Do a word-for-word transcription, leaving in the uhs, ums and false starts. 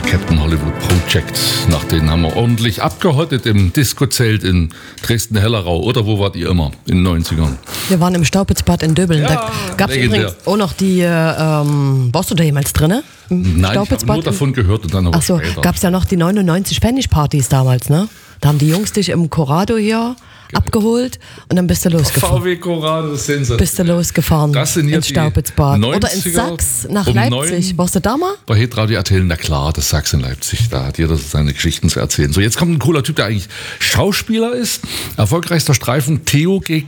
Captain Hollywood Project. Nach denen haben wir ordentlich abgehottet im Disco-Zelt in Dresden-Hellerau. Oder wo wart ihr immer in den neunzigern? Wir waren im Staupitzbad in Döbeln. Ja, da gab es legendär. übrigens auch noch die, ähm, warst du da jemals drin? Nein, ich habe nur davon gehört und dann aber Achso, später. gab es ja noch die neunundneunzig Pfennig-Partys damals, ne? Da haben die Jungs dich im Corrado hier abgeholt und dann bist du losgefahren. V W Corrado, das sind sie. Bist du losgefahren Das sind hier ins die Staupitzbad. Oder in neunziger Sachs nach um Leipzig. neun. Warst du da mal? Bei Hitradio erzählen, na klar, das Sachs in Leipzig, da hat jeder seine Geschichten zu erzählen. So, jetzt kommt ein cooler Typ, der eigentlich Schauspieler ist. Erfolgreichster Streifen, Theo gegen